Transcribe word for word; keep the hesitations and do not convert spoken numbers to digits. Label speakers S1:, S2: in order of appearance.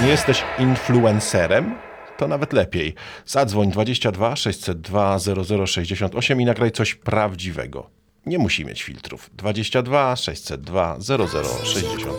S1: Nie jesteś influencerem? To nawet lepiej. Zadzwoń dwadzieścia dwa sześćset dwa zero zero sześćdziesiąt osiem i nagraj coś prawdziwego. Nie musi mieć filtrów. dwadzieścia dwa sześćset dwa zero zero sześćdziesiąt osiem.